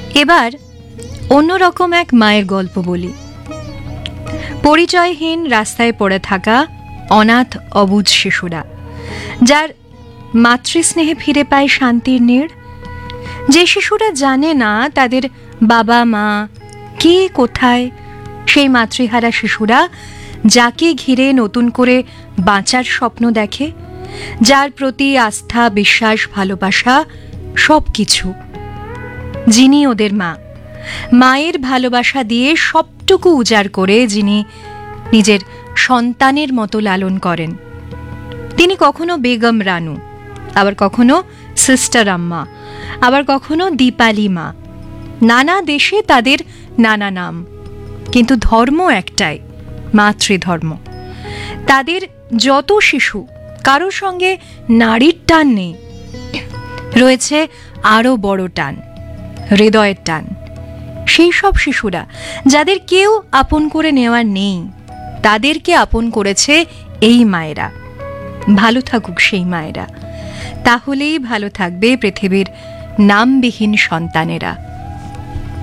এবার অন্যরকম এক মায়ের গল্প বলি। পরিচয়হীন রাস্তায় পড়ে থাকা অনাথ অবুঝ শিশুরা, যার মাতৃস্নেহে ফিরে পায় শান্তির নীড়। যে শিশুরা জানে না তাদের বাবা মা কে কোথায়, সেই মাতৃহারা শিশুরা যাকে ঘিরে নতুন করে বাঁচার স্বপ্ন দেখে, যার প্রতি আস্থা, বিশ্বাস, ভালোবাসা সব কিছু। যিনি ওদের মা, মায়ের ভালোবাসা দিয়ে সবটুকু উজাড় করে যিনি নিজের সন্তানের মতো লালন করেন। তিনি কখনো বেগম রানু, আবার কখনো সিস্টার আম্মা, আবার কখনো দীপালি মা। নানা দেশে তাদের নানা নাম, কিন্তু ধর্ম একটাই, মাতৃধর্ম। তাদের যত শিশু, কারোর সঙ্গে নারীর টান নেই, রয়েছে আরো বড় টান, হৃদয়ের টান। সেই সব শিশুরা যাদের কেউ আপন করে নেওয়ার নেই, তাদেরকে আপন করেছে এই মায়েরা। ভালো থাকুক সেই মায়েরা, তাহলেই ভালো থাকবে পৃথিবীর নামবিহীন সন্তানেরা।